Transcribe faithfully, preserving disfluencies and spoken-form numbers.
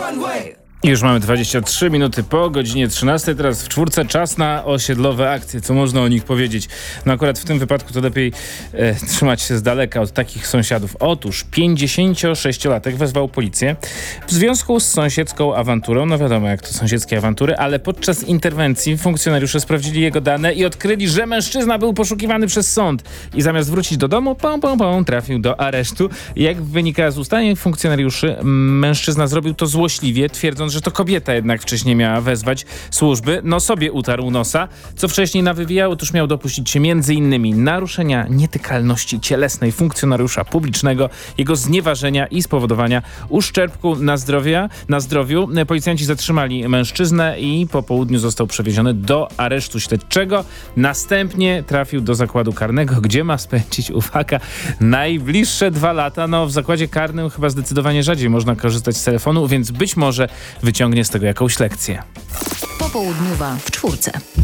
Już mamy dwadzieścia trzy minuty po godzinie trzynastej. Teraz w czwórce czas na osiedlowe akcje. Co można o nich powiedzieć? No akurat w tym wypadku to lepiej e, trzymać się z daleka od takich sąsiadów. Otóż pięćdziesięciosześciolatek wezwał policję w związku z sąsiedzką awanturą. No wiadomo jak to sąsiedzkie awantury, ale podczas interwencji funkcjonariusze sprawdzili jego dane i odkryli, że mężczyzna był poszukiwany przez sąd. I zamiast wrócić do domu, pom, pom, pom, trafił do aresztu. Jak wynika z ustaleń funkcjonariuszy, mężczyzna zrobił to złośliwie, twierdząc, że to kobieta jednak wcześniej miała wezwać służby. No sobie utarł nosa. Co wcześniej nawywijał? Otóż miał dopuścić się między innymi naruszenia nietykalności cielesnej funkcjonariusza publicznego, jego znieważenia i spowodowania uszczerbku na, zdrowia, na zdrowiu. Policjanci zatrzymali mężczyznę i po południu został przewieziony do aresztu śledczego. Następnie trafił do zakładu karnego, gdzie ma spędzić, uwaga, najbliższe dwa lata. No w zakładzie karnym chyba zdecydowanie rzadziej można korzystać z telefonu, więc być może wyciągnie z tego jakąś lekcję. Popołudniowa w czwórce.